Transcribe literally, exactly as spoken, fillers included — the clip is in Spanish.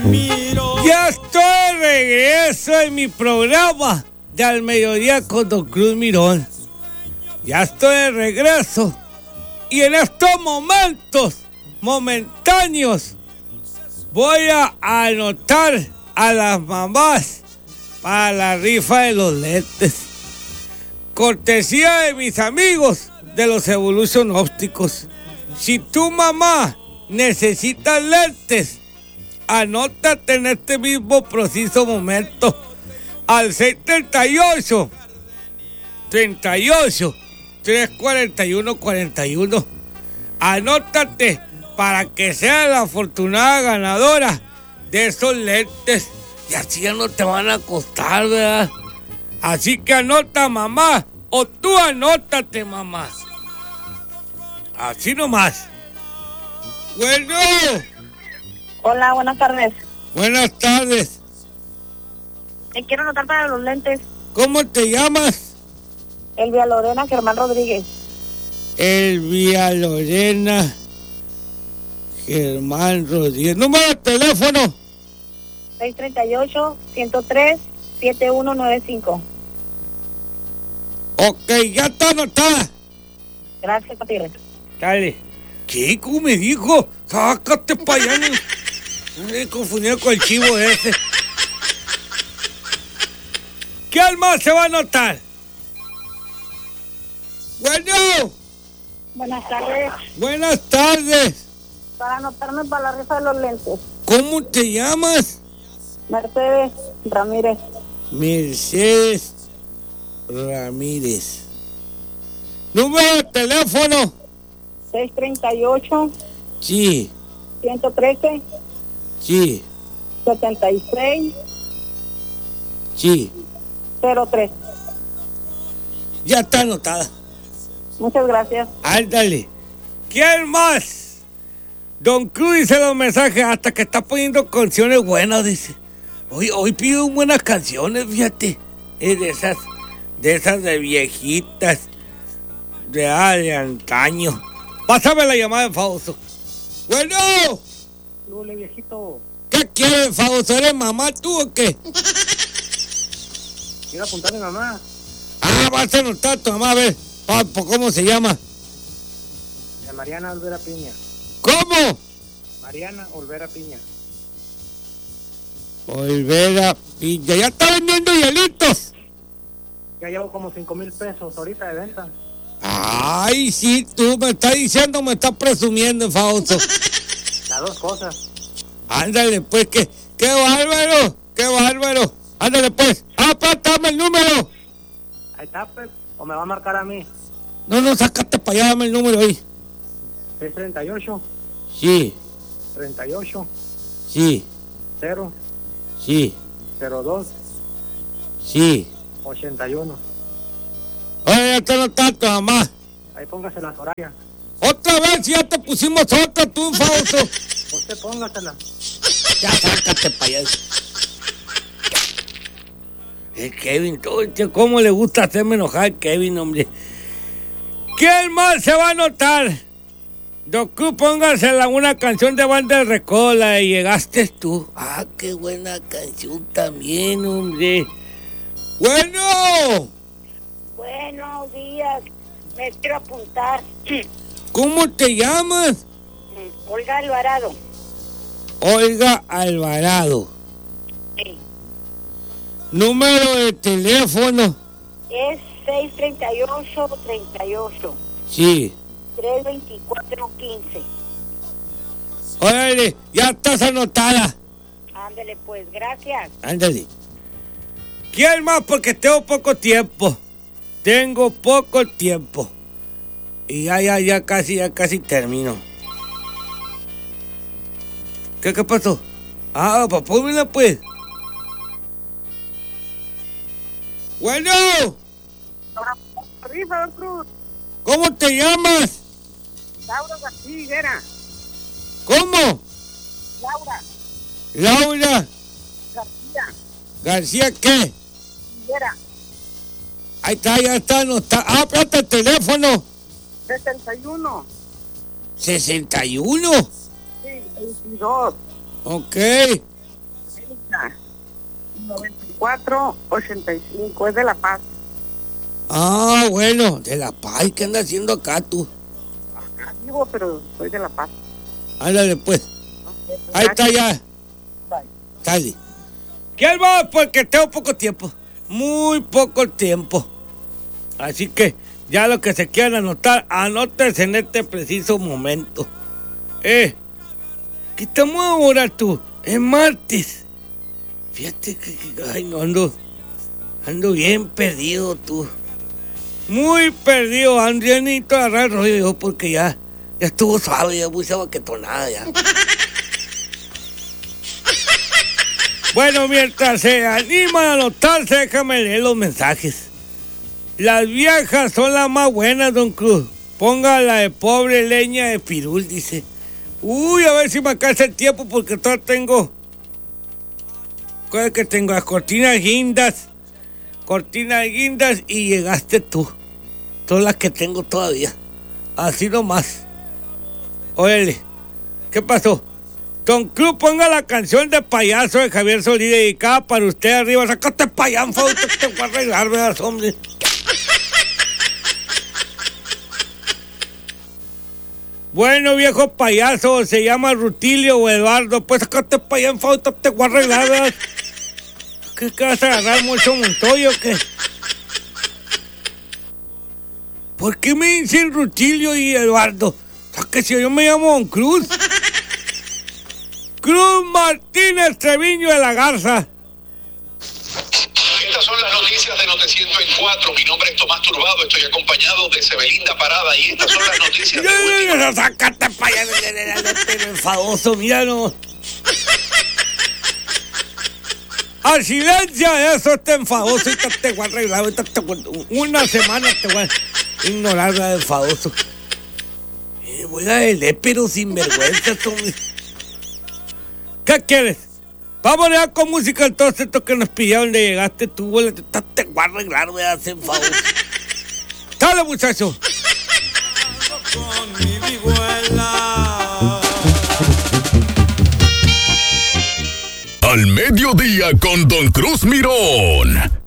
Ya estoy de regreso en mi programa de Al Mediodía con Don Cruz Mirón. Ya estoy de regreso. Y en estos momentos momentáneos voy a anotar a las mamás para la rifa de los lentes. Cortesía de mis amigos de los Evolution Ópticos. Si tu mamá necesita lentes, anótate en este mismo preciso momento al seis treinta y ocho, treinta y ocho, trescientos cuarenta y uno, cuarenta y uno. Anótate para que seas la afortunada ganadora de esos lentes. Y así ya no te van a costar, ¿verdad? Así que anota, mamá, o tú anótate, mamá. Así nomás. Bueno. Hola, buenas tardes. Buenas tardes. Te quiero anotar para los lentes. ¿Cómo te llamas? Elvia Lorena Germán Rodríguez. Elvia Lorena Germán Rodríguez. Número de teléfono. seis treinta y ocho, ciento tres, setenta y uno noventa y cinco. Ok, ya está anotada. Gracias, Patirre. Dale. ¿Qué? ¿Cómo me dijo? Sácate para allá. No me confundí con el chivo ese. ¿Qué más se va a anotar? Bueno. Buenas tardes. Buenas tardes. Para anotarme para la rifa de los lentes. ¿Cómo te llamas? Mercedes Ramírez. Mercedes Ramírez. Número de teléfono. seis treinta y ocho, Sí. ciento trece, Sí. setenta y seis, Sí. cero tres. Ya está anotada. Muchas gracias. Ándale. ¿Quién más? Don Cruz dice los mensajes hasta que está poniendo canciones buenas, dice. Hoy, hoy pido buenas canciones, fíjate. Es de esas, de esas de viejitas, de, ah, de antaño. Pásame la llamada de Fausto. Bueno. Lule, viejito. ¿Qué quieres, Fausto? ¿Eres mamá tú o qué? Quiero apuntar a mi mamá. Ah, vas a anotar a tu mamá, a ver. ¿Cómo se llama? Mariana Olvera Piña. ¿Cómo? Mariana Olvera Piña. Olvera Piña. Ya está vendiendo hielitos. Ya llevo como cinco mil pesos ahorita de venta. Ay, sí, tú me estás diciendo, me estás presumiendo, Fausto. Las dos cosas. Ándale, pues, que, qué bárbaro, qué bárbaro. Ándale, pues. Ah, dame el número. Ahí está, pues. ¿O me va a marcar a mí? No, no, sácate para allá, dame el número ahí. seis treinta y ocho. Sí. treinta y ocho. Sí. cero. Sí. cero dos. Sí. ochenta y uno. Oye, ya te no tanto, mamá. Ahí póngasela, Soraya. Otra vez, ya te pusimos otra, tú, Fausto. Usted póngasela. Ya sácate para allá. El Kevin, todo, cómo le gusta hacerme enojar al Kevin, hombre. ¿Quién más se va a anotar? Docu, póngasela una canción de Banda del Recodo, la de Llegaste Tú. Ah, qué buena canción también, hombre. Bueno. Buenos días. Me quiero apuntar. ¿Cómo te llamas? Olga Alvarado. Olga Alvarado. Sí. Número de teléfono. Es seis treinta y ocho, treinta y ocho. Sí. tres veinticuatro, quince. Órale, ya estás anotada. Ándale, pues, gracias. Ándale. ¿Quién más? Porque tengo poco tiempo. Tengo poco tiempo. Y ya, ya, ya casi, ya casi termino. ¿Qué, qué pasó? Ah, papá, mira pues. Bueno. Arriba, Don Cruz. ¿Cómo te llamas? Laura García Higuera. ¿Cómo? Laura Laura García García, ¿qué? Higuera. Ahí está, ya está, no está. Ah, espérate el teléfono. sesenta y uno. ¿sesenta y uno? Sí, veintidós. Ok. noventa y cuatro ochenta y cinco, es de La Paz. Ah, bueno, de La Paz. ¿Qué andas haciendo acá tú? Acá vivo, pero soy de La Paz. Ándale, pues. Okay, pues Ahí está ya. Bye. Dale. ¿Quién va? Porque tengo poco tiempo. Muy poco tiempo. Así que ya lo que se quieran anotar, anótense en este preciso momento. Eh, ¿qué estamos ahora tú? Es martes. Fíjate que, que ay, no ando, ando bien perdido tú. Muy perdido, ando ya necesito agarrar el rollo yo porque ya, ya estuvo suave, ya puse baquetonada ya. Bueno, mientras se animan a anotarse, déjame leer los mensajes. Las viejas son las más buenas, don Cruz. Ponga la de pobre leña de pirul, dice. Uy, a ver si me alcanza el tiempo porque todavía tengo... ¿Cuál es que tengo? Las cortinas guindas. Cortinas guindas y llegaste tú. Todas las que tengo todavía. Así nomás. Órale, ¿qué pasó? Don Cruz, ponga la canción de Payaso de Javier Solís dedicada para usted arriba. Sácate pa' allá, Fausto, que te voy a arreglar, ¿verdad, hombre? Bueno, viejo payaso, se llama Rutilio o Eduardo. Pues sácate pa' allá, Fausto, te voy a arreglar, ¿verdad? ¿Qué, qué vas a agarrar mucho Montoya o qué? ¿Por qué me dicen Rutilio y Eduardo? O sea, que si yo me llamo Don Cruz. Cruz Martínez Treviño de la Garza. Estas son las noticias de Noti ciento cuatro. Mi nombre es Tomás Turbado, estoy acompañado de Sebelinda Parada y estas son las noticias de última. Sácate para allá, pero enfadoso, mira, no. A silencia, eso está enfadoso. Ahorita te voy a arreglar, ahorita te voy a... Una semana te voy a ignorar la de enfadoso. Eh, voy a leer, pero sin vergüenza, hombre. ¿Qué quieres? Vamos a con música entonces, esto que nos pillaron de llegaste tú, güey, te, te voy a arreglar, voy a hacer favor. Dale, muchacho. Al mediodía con Don Cruz Mirón.